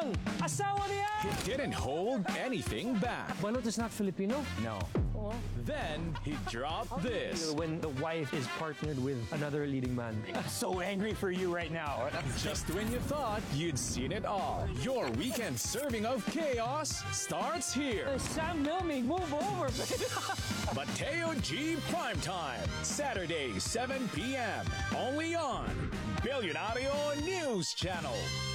Bang! Asawa niya! He didn't hold anything back. Balot is not Filipino? No. Then he dropped this. When the wife is partnered with another leading man. I'm so angry for you right now. Just when you thought you'd seen it all, your weekend serving of chaos starts here. Sam Milmig, move over! Mateo G Primetime, Saturday, 7 p.m. Only on Billionario News Channel.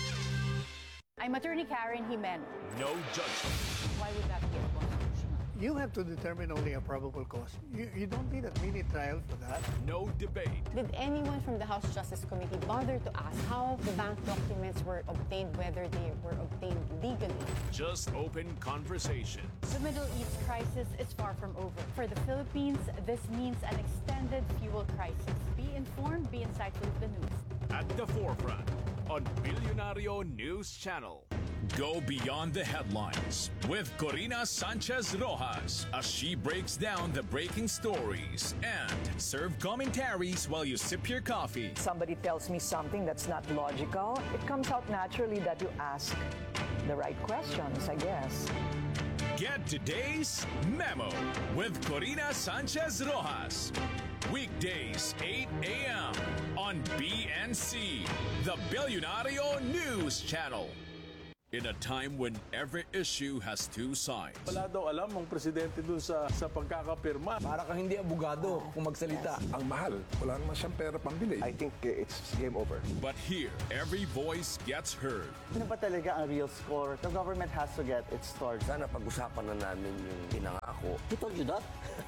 I'm Attorney Karen Jimeno. No judgment. Why would that be unconstitutional? You have to determine only a probable cause. You don't need a mini trial for that. No debate. Did anyone from the House Justice Committee bother to ask how the bank documents were obtained, whether they were obtained legally? Just open conversation. The Middle East crisis is far from over. For the Philippines, this means an extended fuel crisis. Be informed, be insightful with the news. At the forefront on Billionario News Channel. Go beyond the headlines with Corina Sanchez Rojas as she breaks down the breaking stories and serve commentaries while you sip your coffee. Somebody tells me something that's not logical, it comes out naturally that you ask the right questions, I guess. Get today's memo with Corina Sanchez Rojas. Weekdays, 8 a.m. on BNC, the Billionario News Channel. In a time when every issue has two sides. Wala daw alam ang presidente dun sa pagkakapirma. Para kang hindi abogado kung magsalita. Ang mahal. Wala naman siyang pera pambili. I think it's game over. But here, every voice gets heard. Ano ba talaga ang real score? The government has to get its start. Sana pag-usapan na namin yung pinangako. He told you that?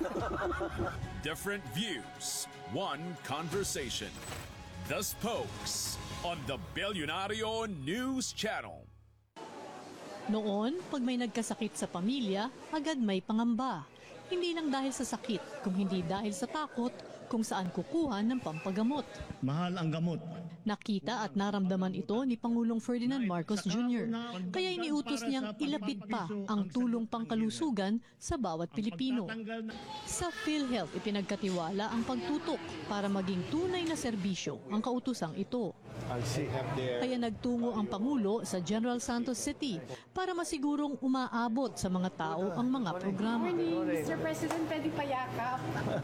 Different views, one conversation. The Spokes on the Billionario News Channel. Noon, pag may nagkasakit sa pamilya, agad may pangamba. Hindi lang dahil sa sakit, kung hindi dahil sa takot kung saan kukuha ng pampagamot. Mahal ang gamot. Nakita at naramdaman ito ni Pangulong Ferdinand Marcos Jr. Kaya iniutos niyang ilapit pa ang tulong pangkalusugan sa bawat Pilipino. Sa PhilHealth, ipinagkatiwala ang pagtutok para maging tunay na serbisyo ang kautusang ito. Kaya nagtungo ang Pangulo sa General Santos City para masigurong umaabot sa mga tao ang mga programa. Mr. President, pwede payakap.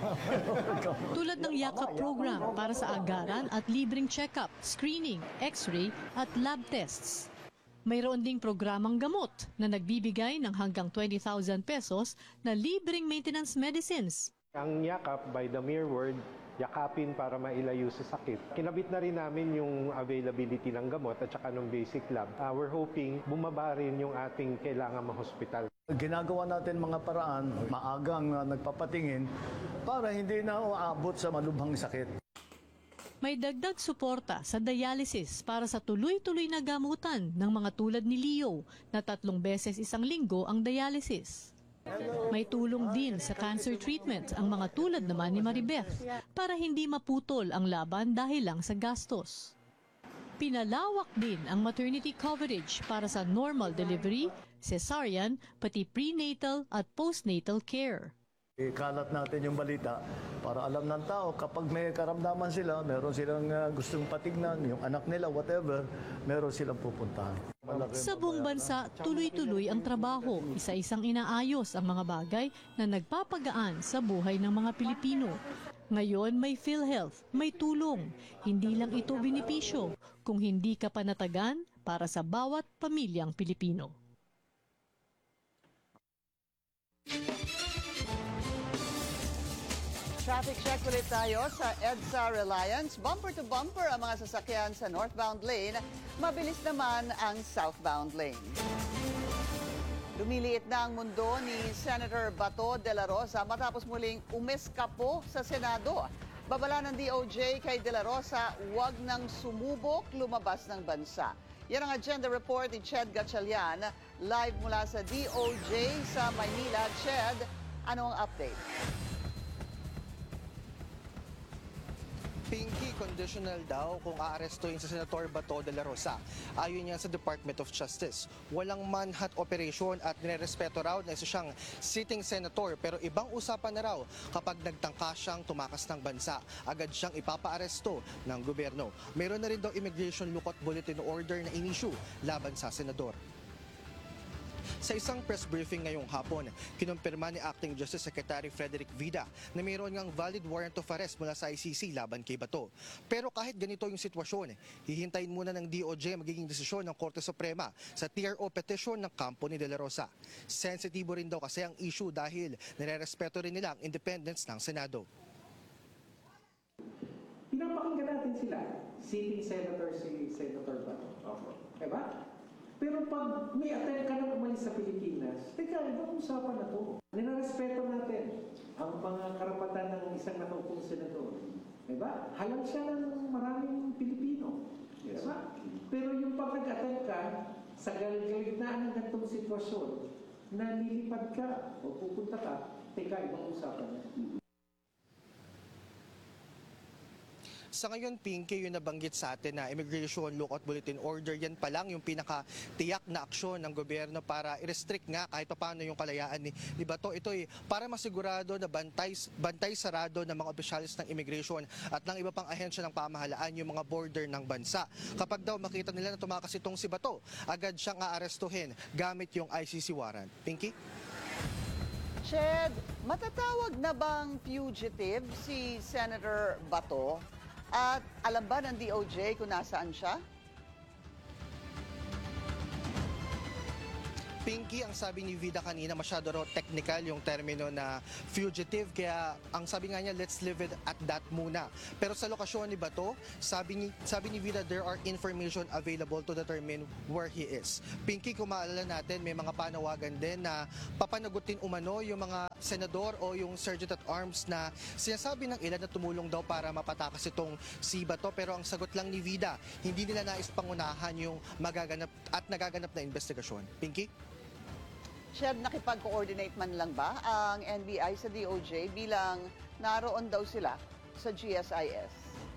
Tulad ng Yakap program para sa agaran at libreng check-up, screening, x-ray at lab tests. Mayroon ding programang gamot na nagbibigay ng hanggang 20,000 pesos na libreng maintenance medicines. Ang Yakap, by the mere word, yakapin para mailayo sa sakit. Kinabit na rin namin yung availability ng gamot at saka ng basic lab. We're hoping bumaba rin yung ating kailangan ma-hospital. Ginagawa natin mga paraan, maagang nagpapatingin para hindi na uabot sa malubhang sakit. May dagdag suporta sa dialysis para sa tuloy-tuloy na gamutan ng mga tulad ni Leo na 3 beses isang linggo ang dialysis. May tulong din sa cancer treatment ang mga tulad naman ni Maribeth para hindi maputol ang laban dahil lang sa gastos. Pinalawak din ang maternity coverage para sa normal delivery, cesarean, pati prenatal at postnatal care. Ikalat natin yung balita para alam ng tao kapag may karamdaman sila, meron silang gustong patignan, yung anak nila, whatever, meron silang pupuntahan. Sa buong bansa, tuloy-tuloy ang trabaho. Isa-isang inaayos ang mga bagay na nagpapagaan sa buhay ng mga Pilipino. Ngayon may PhilHealth, may tulong. Hindi lang ito benepisyo, kung hindi ka panatagan para sa bawat pamilyang Pilipino. Traffic check ulit tayo sa EDSA Reliance. Bumper to bumper ang mga sasakyan sa northbound lane. Mabilis naman ang southbound lane. Lumiliit na ang mundo ni Senator Bato de la Rosa matapos muling umeskapo sa Senado. Babala ng DOJ kay de la Rosa, huwag nang sumubok lumabas ng bansa. Yan ang agenda report ni Ched Gatchalian. Live mula sa DOJ sa Maynila. Ched, ano ang update? Pinky, conditional daw kung aarestuhin sa Senator Bato de la Rosa. Ayon yan sa Department of Justice. Walang manhunt operation at nirerespeto raw na isa siyang sitting senator, pero ibang usapan na raw kapag nagtangka siyang tumakas ng bansa. Agad siyang ipapaaresto ng gobyerno. Meron na rin daw immigration lookout bulletin order na inisyu laban sa senador. Sa isang press briefing ngayong hapon, kinumpirma ni Acting Justice Secretary Frederick Vida na mayroon ngang valid warrant of arrest mula sa ICC laban kay Bato. Pero kahit ganito yung sitwasyon, hihintayin muna ng DOJ magiging desisyon ng Korte Suprema sa TRO petition ng kampo ni De La Rosa. Sensitibo rin daw kasi ang issue dahil nirerespeto rin nila ang independence ng Senado. Pinapakinggan natin sila. Sitting Senator si Senator Bato. Diba? Pero pag may attempt ka na umalis sa Pilipinas, teka, ibang usapan na to. Nilarespeto natin ang mga karapatan ng isang nakaupong senador. Diba? Halal siya ng maraming Pilipino. Diba? Pero yung pag nag-attempt ka sa galitnaan ng ganitong sitwasyon, na nilipad ka o pupunta ka, teka, ibang usapan na. Sa ngayon, Pinky, yung nabanggit sa atin na immigration lookout bulletin order, yan pa lang yung pinaka-tiyak na aksyon ng gobyerno para i-restrict nga kahit paano yung kalayaan ni Bato. Ito para masigurado na bantay sarado ng mga opisyalis ng immigration at ng iba pang ahensya ng pamahalaan yung mga border ng bansa. Kapag daw makita nila na tumakas itong si Bato, agad siyang aarestuhin gamit yung ICC warrant. Pinky? Ched, matatawag na bang fugitive si Senator Bato? At alam ba ng DOJ kung nasaan siya? Pinky, ang sabi ni Vida kanina, masyado raw technical yung termino na fugitive. Kaya ang sabi nga niya, let's leave it at that muna. Pero sa lokasyon ni Bato, sabi ni Vida, there are information available to determine where he is. Pinky, kung maalala natin, may mga panawagan din na papanagutin umano yung mga senador o yung sergeant at arms na sinasabi ng ilan na tumulong daw para mapatakas itong si Bato. Pero ang sagot lang ni Vida, hindi nila nais pangunahan yung nagaganap na investigasyon. Pinky? Shed, nakipag-coordinate man lang ba ang NBI sa DOJ bilang naroon daw sila sa GSIS?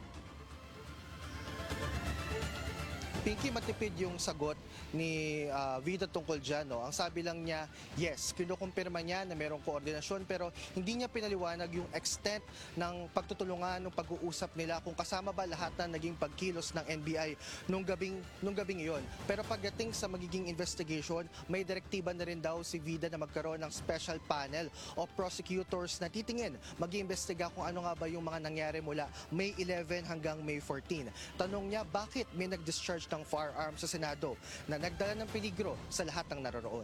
Pinky, matipid yung sagot ni Vida tungkol dyan. No? Ang sabi lang niya, yes, kinukumpirma niya na mayroong koordinasyon pero hindi niya pinaliwanag yung extent ng pagtutulungan, ng pag-uusap nila kung kasama ba lahat na naging pagkilos ng NBI nung gabing iyon. Pero pagdating sa magiging investigation, may direktiba na rin daw si Vida na magkaroon ng special panel o prosecutors na titingin, mag-iimbestiga kung ano nga ba yung mga nangyari mula May 11 hanggang May 14. Tanong niya, bakit may nag-discharge ng firearms sa Senado na nagdala ng peligro sa lahat ng naroroon?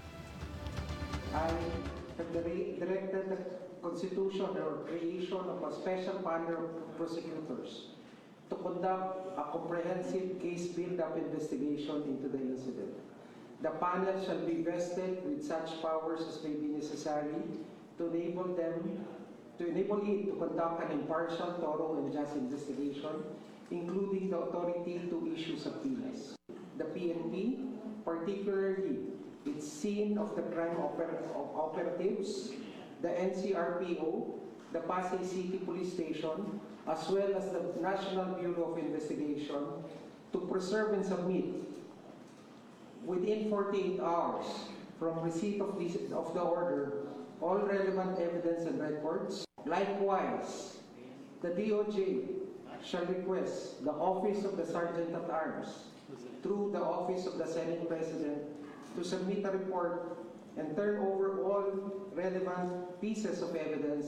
I have directed the constitution or creation of a special panel of prosecutors to conduct a comprehensive case build-up investigation into the incident. The panel shall be vested with such powers as may be necessary to enable it to conduct an impartial, thorough, and just investigation, including the authority to issue subpoenas. The PNP, particularly its scene of the crime operatives, the NCRPO, the Pasay City Police Station, as well as the National Bureau of Investigation, to preserve and submit within 48 hours from receipt of the order all relevant evidence and records. Likewise, the DOJ shall request the Office of the Sergeant at Arms through the Office of the Senate President to submit a report and turn over all relevant pieces of evidence.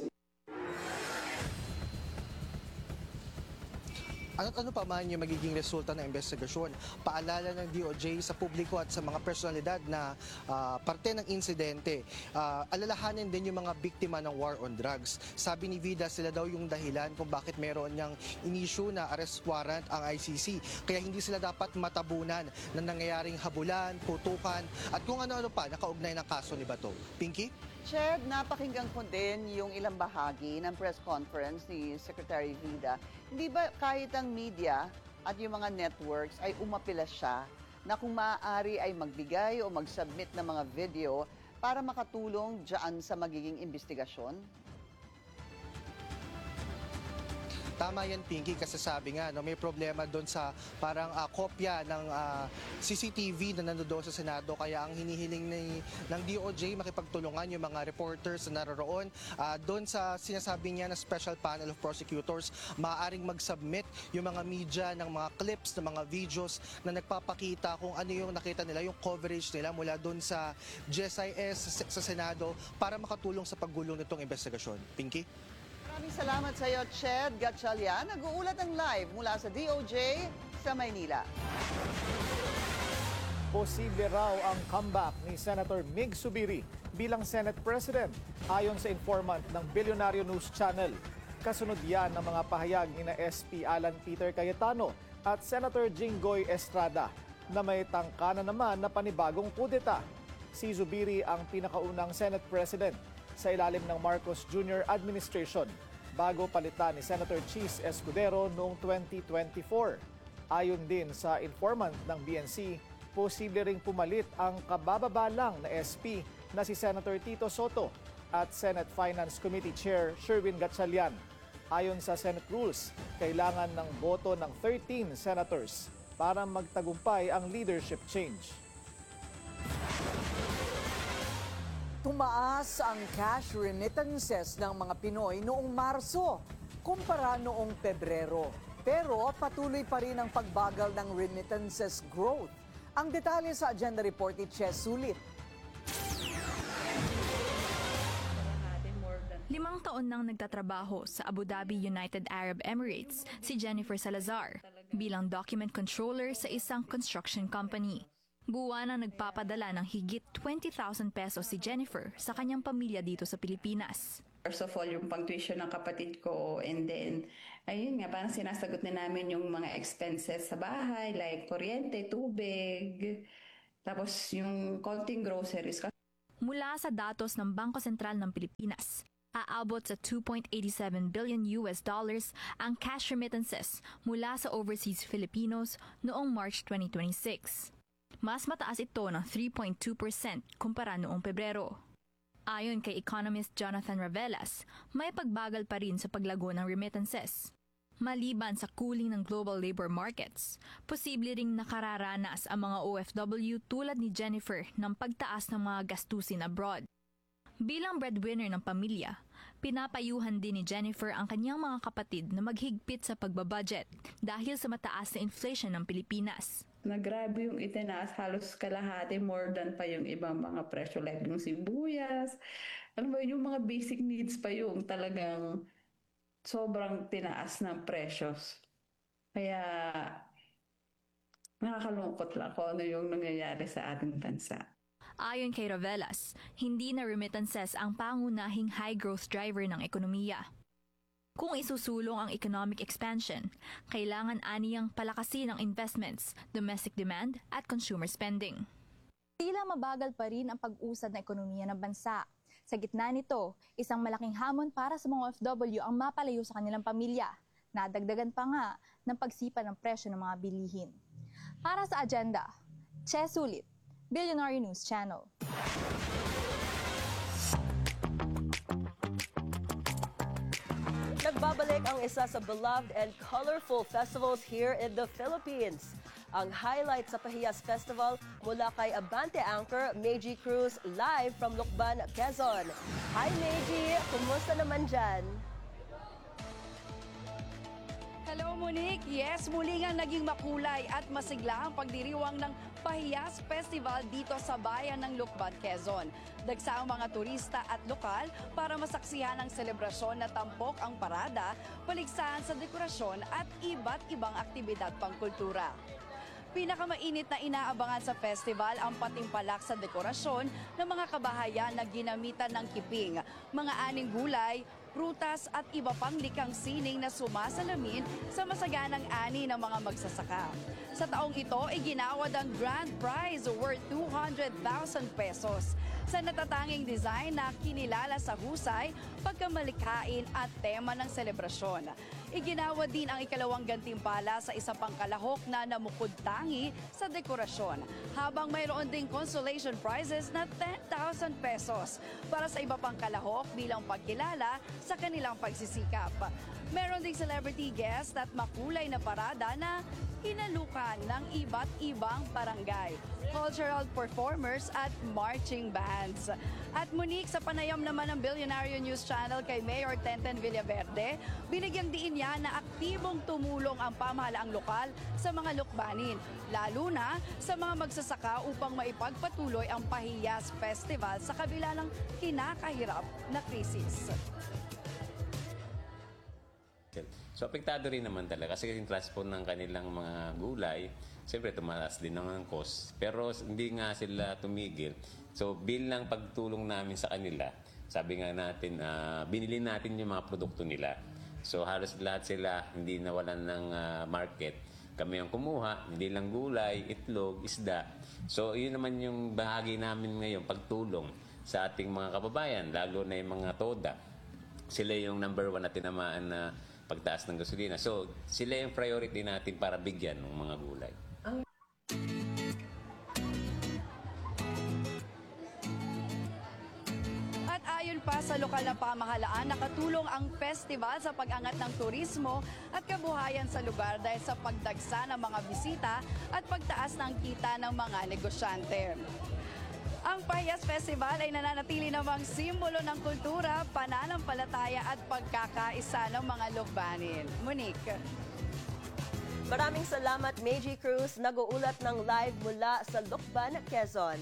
Ano pa man yung magiging resulta ng investigasyon, paalala ng DOJ sa publiko at sa mga personalidad na parte ng insidente, alalahanin din yung mga biktima ng war on drugs. Sabi ni Vida, sila daw yung dahilan kung bakit meron niyang inisyu na arrest warrant ang ICC. Kaya hindi sila dapat matabunan ng nangyayaring habulan, putukan, at kung ano-ano pa nakaugnay ng kaso ni Bato. Pinky? Ched, napakinggan ko din yung ilang bahagi ng press conference ni Secretary Vida. Hindi ba kahit ang media at yung mga networks ay umapila siya na kung maaari ay magbigay o mag-submit ng mga video para makatulong dyan sa magiging investigasyon? Tama yan, Pinky, kasi sabi nga, may problema doon sa parang kopya ng CCTV na nandoon sa Senado. Kaya ang hinihiling ng DOJ makipagtulungan yung mga reporters na naroroon. Doon sa sinasabi niya na Special Panel of Prosecutors, maaaring mag-submit yung mga media ng mga clips, ng mga videos na nagpapakita kung ano yung nakita nila, yung coverage nila mula doon sa GSIS sa Senado para makatulong sa paggulong nitong investigasyon. Pinky? Maraming salamat sa iyo, Ched Gatchalian. Nag-uulat ng live mula sa DOJ sa Maynila. Posible raw ang comeback ni Senator Mig Zubiri bilang Senate President ayon sa informant ng Bilyonaryo News Channel. Kasunod yan ng mga pahayag ni SP Alan Peter Cayetano at Senator Jinggoy Estrada na may tangka na naman na panibagong kudeta. Si Zubiri ang pinakaunang Senate President sa ilalim ng Marcos Jr. administration bago palitan ni Senator Chis Escudero noong 2024. Ayon din sa informant ng BNC, posible ring pumalit ang kabababalang na SP na si Senator Tito Soto at Senate Finance Committee Chair Sherwin Gatchalian. Ayon sa Senate rules, kailangan ng boto ng 13 senators para magtagumpay ang leadership change. Tumaas ang cash remittances ng mga Pinoy noong Marso kumpara noong Pebrero. Pero patuloy pa rin ang pagbagal ng remittances growth. Ang detalye sa agenda report ni Ches Sulit. 5 taon nang nagtatrabaho sa Abu Dhabi, United Arab Emirates si Jennifer Salazar bilang document controller sa isang construction company. Buwan na nagpapadala ng higit 20,000 pesos si Jennifer sa kanyang pamilya dito sa Pilipinas. First of all, yung pang-tuition ng kapatid ko, and then, ayun nga, parang sinasagot na namin yung mga expenses sa bahay, like kuryente, tubig, tapos yung konting groceries. Mula sa datos ng Bangko Sentral ng Pilipinas, aabot sa $2.87 billion ang cash remittances mula sa overseas Filipinos noong March 2026. Mas mataas ito ng 3.2% kumpara noong Pebrero. Ayon kay economist Jonathan Ravelas, may pagbagal pa rin sa paglago ng remittances. Maliban sa cooling ng global labor markets, posible ring nakararanas ang mga OFW tulad ni Jennifer ng pagtaas ng mga gastusin abroad. Bilang breadwinner ng pamilya, pinapayuhan din ni Jennifer ang kanyang mga kapatid na maghigpit sa pagbabudget dahil sa mataas na inflation ng Pilipinas. Grabe yung itinaas, halos kalahati, more than pa yung ibang mga presyo like yung sibuyas. Ano ba yung mga basic needs pa yung talagang sobrang tinaas ng presyos. Kaya nakakalungkot lang kung ano yung nangyayari sa ating bansa. Ayon kay Ravelas, hindi na remittances ang pangunahing high-growth driver ng ekonomiya. Kung isusulong ang economic expansion, kailangan aniyang palakasin ang investments, domestic demand at consumer spending. Tila mabagal pa rin ang pag-usad ng ekonomiya ng bansa. Sa gitna nito, isang malaking hamon para sa mga OFW ang mapalayo sa kanilang pamilya. Nadagdagan pa nga ng pagsipa ng presyo ng mga bilihin. Para sa agenda, Ches Sulit, Bilyonaryo News Channel. Nagbabalik ang isa sa beloved and colorful festivals here in the Philippines. Ang highlight sa Pahiyas Festival mula kay Abante anchor Meiji Cruz live from Lucban, Quezon. Hi Meiji! Kumusta naman dyan? Hello Monique! Yes, muli nga naging makulay at masigla ang pagdiriwang ng Pahiyas Festival dito sa bayan ng Lucban, Quezon. Dagsa ang mga turista at lokal para masaksihan ang selebrasyon na tampok ang parada, paligsahan sa dekorasyon at iba't ibang aktibidad pangkultura. Pinakamainit na inaabangan sa festival ang patimpalak sa dekorasyon ng mga kabahayan na ginamitan ng kiping, mga aning gulay, prutas at iba pang likang sining na sumasalamin sa masaganang ani ng mga magsasaka. Sa taong ito ay ginawad ang grand prize worth 200,000 pesos sa natatanging design na kinilala sa husay, pagkamalikhain at tema ng selebrasyon. Iginawad din ang ikalawang gantimpala sa isa pang kalahok na namukod-tangi sa dekorasyon, habang mayroon ding consolation prizes na 10,000 pesos para sa iba pang kalahok bilang pagkilala sa kanilang pagsisikap. Meron ding celebrity guest at makulay na parada na hinalukan ng iba't ibang barangay, cultural performers at marching bands. At Monique, sa panayam naman ng Billionario News Channel kay Mayor Tenten Villaverde, binigyang diin niya na aktibong tumulong ang pamahalaang lokal sa mga lukbanin, lalo na sa mga magsasaka upang maipagpatuloy ang Pahiyas Festival sa kabila ng kinakahirap na krisis. So apektado rin naman talaga kasi yung transport ng kanilang mga gulay, siyempre tumalas din ang cost. Pero hindi nga sila tumigil. So bilang pagtulong namin sa kanila, sabi nga natin, binili natin yung mga produkto nila. So halos lahat sila hindi nawalan ng market. Kami ang kumuha, hindi lang gulay, itlog, isda. So yun naman yung bahagi namin ngayon, pagtulong sa ating mga kababayan, lalo na yung mga TODA. Sila yung number 1 na tinamaan na pagtaas ng gasolina. So, sila yung priority natin para bigyan ng mga gulay. At ayon pa sa lokal na pamahalaan, nakatulong ang festival sa pag-angat ng turismo at kabuhayan sa lugar dahil sa pagdagsa ng mga bisita at pagtaas ng kita ng mga negosyante. Ang Pahiyas Festival ay nananatili namang simbolo ng kultura, pananampalataya at pagkakaisa ng mga lukbanin. Monique. Maraming salamat, Meiji Cruz. Nag-uulat ng live mula sa Lucban, Quezon.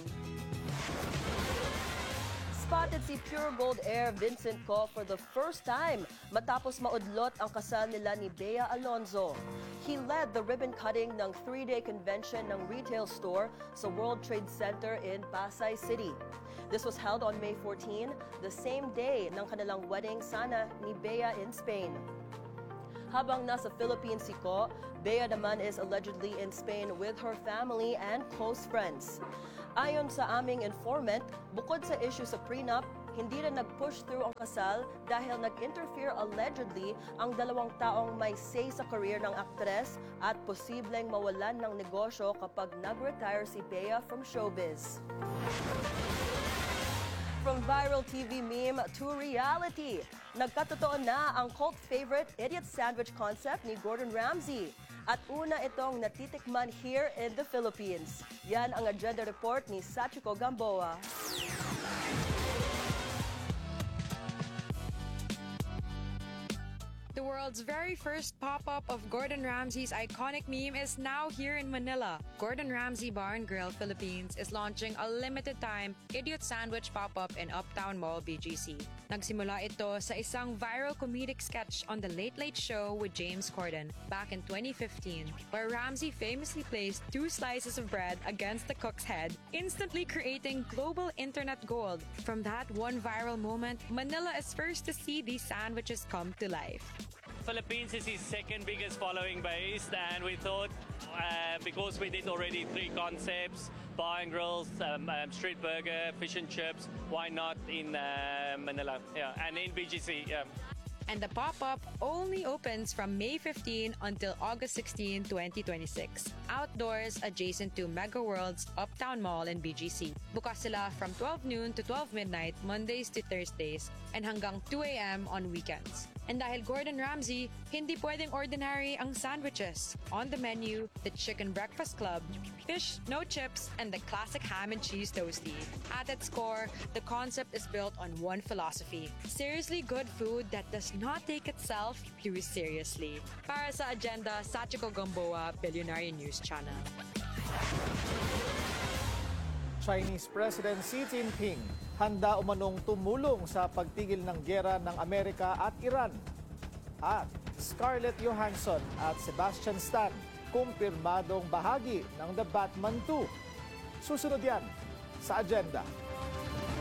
Spotted si Pure Gold Air Vincent Co for the first time matapos maudlot ang kasal nila ni Bea Alonzo. He led the ribbon cutting ng 3-day convention ng retail store sa World Trade Center in Pasay City. This was held on May 14, the same day ng kanilang wedding sana ni Bea in Spain. Habang nasa Philippines si Co, Bea naman is allegedly in Spain with her family and close friends. Ayon sa aming informant, bukod sa issue sa prenup, hindi rin nag-push through ang kasal dahil nag-interfere allegedly ang 2 taong may say sa career ng aktres at posibleng mawalan ng negosyo kapag nag-retire si Bea from showbiz. From viral TV meme to reality, nagkatotoo na ang cult favorite idiot sandwich concept ni Gordon Ramsay. At una itong natitikman here in the Philippines. Yan ang agenda report ni Sachiko Gamboa. The world's very first pop-up of Gordon Ramsay's iconic meme is now here in Manila. Gordon Ramsay Bar and Grill Philippines is launching a limited-time idiot sandwich pop-up in Uptown Mall, BGC. Nagsimula ito sa isang viral comedic sketch on The Late Late Show with James Corden back in 2015, where Ramsay famously placed 2 slices of bread against the cook's head, instantly creating global internet gold. From that one viral moment, Manila is first to see these sandwiches come to life. Philippines is his second biggest following base, and we thought because we did already 3 concepts, bar and grills, street burger, fish and chips, why not in Manila? Yeah, and in BGC. Yeah. And the pop-up only opens from May 15 until August 16, 2026. Outdoors adjacent to Mega World's Uptown Mall in BGC. Bukas sila from 12 noon to 12 midnight, Mondays to Thursdays, and hanggang 2 a.m. on weekends. And dahil Gordon Ramsay, hindi pwedeng ordinary ang sandwiches. On the menu, the Chicken Breakfast Club, fish, no chips, and the classic ham and cheese toasty. At its core, the concept is built on one philosophy: seriously good food that does not take itself too seriously. Para sa agenda, Sachiko Gamboa, Billionario News Channel. Chinese President Xi Jinping handa umanong tumulong sa pagtigil ng giyera ng Amerika at Iran. At Scarlett Johansson at Sebastian Stan kumpirmadong bahagi ng The Batman 2. Susunod yan sa agenda.